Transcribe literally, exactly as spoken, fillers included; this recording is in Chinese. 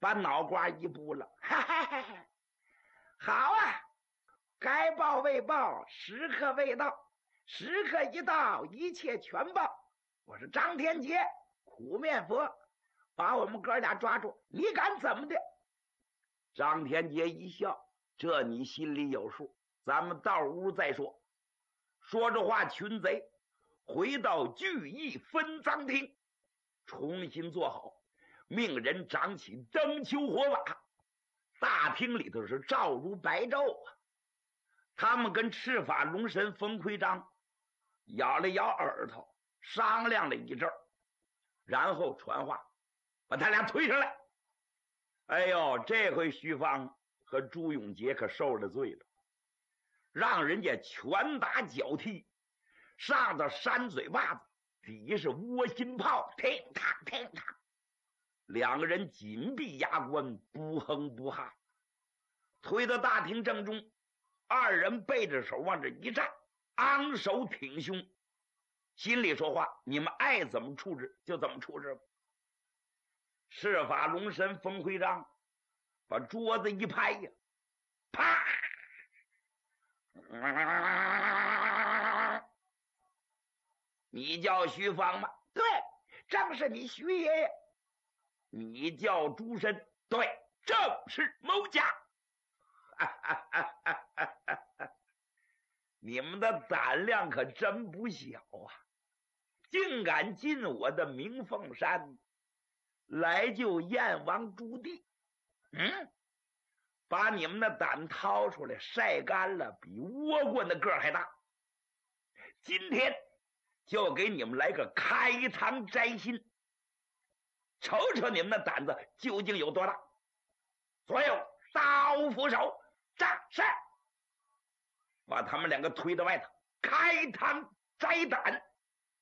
把脑瓜一补了，哈哈哈哈！好啊，该报未报，时刻未到，时刻一到，一切全报。我是张天杰，苦面佛，把我们哥俩抓住，你敢怎么的？张天杰一笑，这你心里有数，咱们到屋再说。说着话，群贼回到聚义分赃厅，重新做好，命人掌起灯球火把。大厅里头是照如白昼啊。他们跟赤发龙神冯奎章咬了咬耳朵，商量了一阵儿，然后传话，把他俩推上来。哎呦，这回徐芳和朱永杰可受了罪了，让人家拳打脚踢，上到扇嘴巴子，底是窝心炮，听他听他，两个人紧闭牙关，不哼不哈。推到大厅正中，二人背着手往这一站，昂首挺胸，心里说话，你们爱怎么处置就怎么处置吧。赤发龙神冯奎章把桌子一拍呀，啪！你叫徐芳吗？对，正是你徐爷爷。你叫朱深？对，正是某家。你们的胆量可真不小啊，竟敢进我的明凤山来救燕王朱棣。嗯，把你们的胆掏出来晒干了，比倭瓜的个儿还大。今天就给你们来个开膛摘心，瞅瞅你们的胆子究竟有多大。所有刀斧手战士，把他们两个推到外头，开膛摘胆。